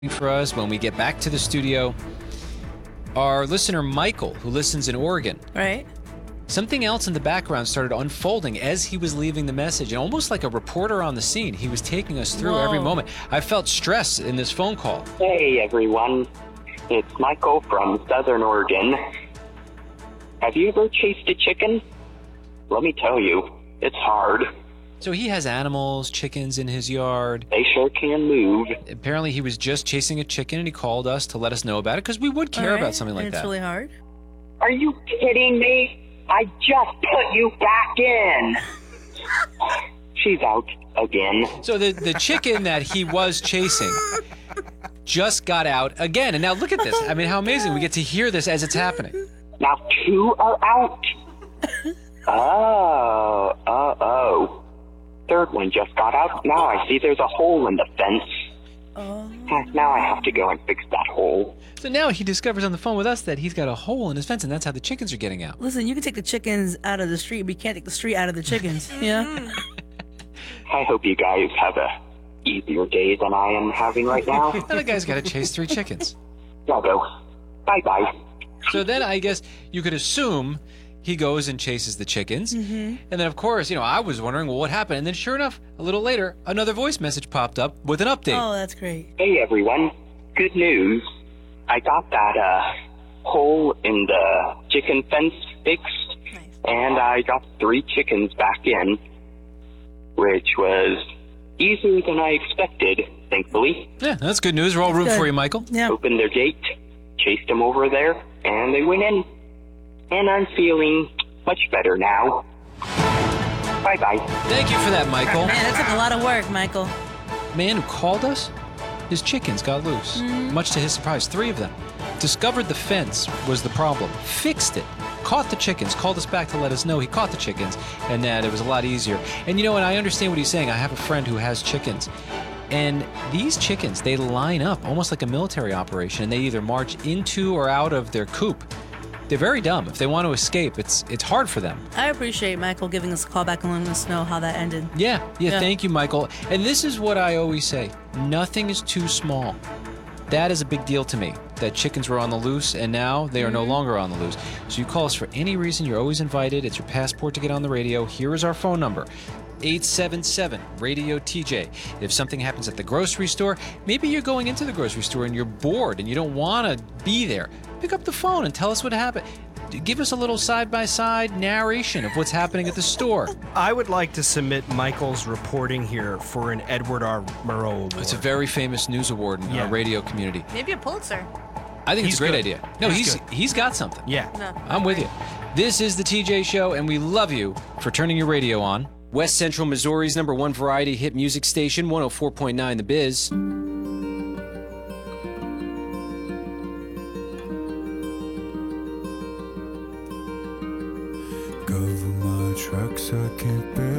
for us when we get back to the studio. Our listener, Michael, who listens in Oregon. Right. Something else in the background started unfolding as he was leaving the message, and almost like a reporter on the scene, he was taking us through every moment. I felt stress in this phone call. Hey, everyone. It's Michael from Southern Oregon. Have you ever chased a chicken? Let me tell you, it's hard. So he has animals, chickens in his yard. They sure can move. Apparently he was just chasing a chicken, and he called us to let us know about it, because we would care about something like that. It's really hard. Are you kidding me? I just put you back in. She's out again. So the chicken that he was chasing just got out again. And now look at this. I mean, how amazing. We get to hear this as it's happening. Now 2 are out. Oh. Third one just got out. Now I see there's a hole in the fence. Now I have to go and fix that hole. So now he discovers on the phone with us that he's got a hole in his fence, and that's how the chickens are getting out. Listen, you can take the chickens out of the street, but you can't take the street out of the chickens. Yeah? I hope you guys have a easier day than I am having right now. And the guy's got to chase 3 chickens. I'll go. Bye-bye. So then I guess you could assume he goes and chases the chickens. And then, of course, I was wondering, well, what happened? And then sure enough, a little later, another voice message popped up with an update. Oh, that's great. Hey, everyone. Good news. I got that hole in the chicken fence fixed, and I got 3 chickens back in, which was easier than I expected, thankfully. Yeah, that's good news. We're all rooting for you, Michael. Yeah. Opened their gate, chased them over there, and they went in. And I'm feeling much better now. Bye-bye. Thank you for that, Michael. Man, that took a lot of work, Michael. Man who called us, his chickens got loose. Much to his surprise, 3 of them. Discovered the fence was the problem. Fixed it. Caught the chickens. Called us back to let us know he caught the chickens and that it was a lot easier. And and I understand what he's saying. I have a friend who has chickens. And these chickens, they line up almost like a military operation, and they either march into or out of their coop. They're very dumb. If they want to escape, it's hard for them. I appreciate Michael giving us a call back and letting us know how that ended. Yeah, thank you, Michael. And this is what I always say. Nothing is too small. That is a big deal to me, that chickens were on the loose, and now they are no longer on the loose. So you call us for any reason. You're always invited. It's your passport to get on the radio. Here is our phone number. 877-RADIO-TJ. If something happens at the grocery store, maybe you're going into the grocery store and you're bored and you don't want to be there, pick up the phone and tell us what happened. Give us a little side-by-side narration of what's happening at the store. I would like to submit Michael's reporting here for an Edward R. Murrow Award. It's a very famous news award in our radio community. Maybe a Pulitzer. I think it's a great good. idea. No, he's got something. Yeah. No, I'm with you. This is the TJ Show, and we love you for turning your radio on. West Central Missouri's #1 variety hit music station, 104.9 The Biz. Cover my tracks, I can't bear